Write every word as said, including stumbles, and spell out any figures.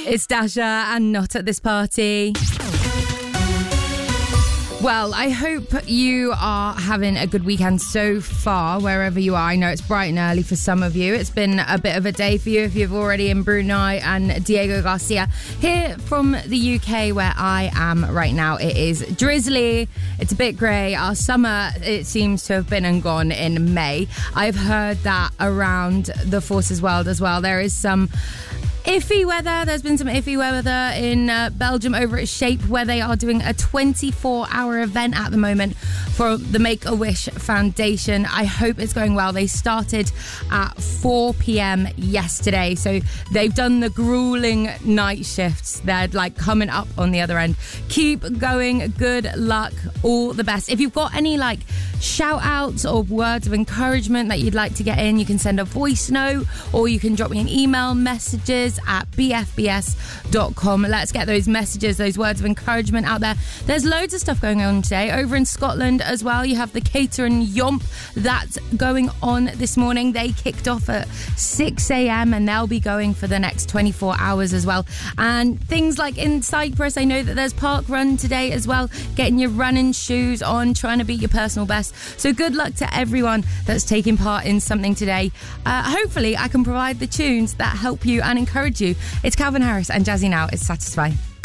It's Dasha and Not at This Party. Well, I hope you are having a good weekend so far, wherever you are. I know it's bright and early for some of you. It's been a bit of a day for you if you've already in Brunei and Diego Garcia. Here from the U K, where I am right now, it is drizzly. It's a bit grey. Our summer, it seems to have been and gone in May. I've heard that around the Forces world as well. There is some iffy weather. There's been some iffy weather in uh, Belgium over at Shape, where they are doing a twenty-four hour event at the moment for the Make-A-Wish Foundation. I hope it's going well. They started at four p.m. yesterday, so they've done the grueling night shifts. They're like coming up on the other end. Keep going. Good luck. All the best. If you've got any like shout outs or words of encouragement that you'd like to get in, you can send a voice note or you can drop me an email, messages at b f b s dot com. Let's get those messages, those words of encouragement out there. There's loads of stuff going on today. Over in Scotland as well, you have the Catering Yomp that's going on this morning. They kicked off at six a.m. and they'll be going for the next twenty-four hours as well. And things like in Cyprus, I know that there's Park Run today as well, getting your running shoes on, trying to beat your personal best. So good luck to everyone that's taking part in something today. Uh, hopefully I can provide the tunes that help you and encourage you. It's Calvin Harris and Jazzy Now. It's Satisfy.